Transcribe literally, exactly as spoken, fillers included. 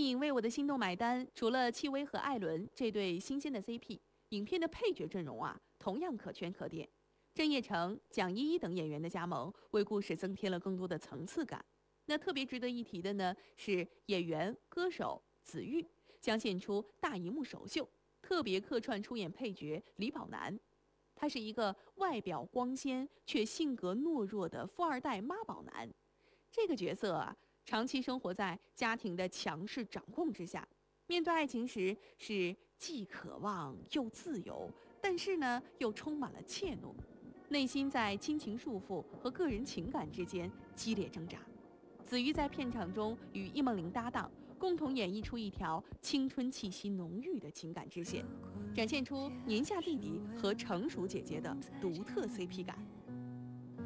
影《为我的心动买单》，除了戚薇和艾伦这对新鲜的 C P， 影片的配角阵容啊，同样可圈可点。郑业成、蒋依依等演员的加盟，为故事增添了更多的层次感。那特别值得一提的呢，是演员、歌手子玉将献出大荧幕首秀，特别客串出演配角李宝男。他是一个外表光鲜却性格懦弱的富二代妈宝男。这个角色啊，长期生活在家庭的强势掌控之下，面对爱情时是既渴望又自由，但是呢又充满了怯懦，内心在亲情束缚和个人情感之间激烈挣扎。子瑜在片场中与易梦玲搭档，共同演绎出一条青春气息浓郁的情感支线，展现出年下弟弟和成熟姐姐的独特 C P 感。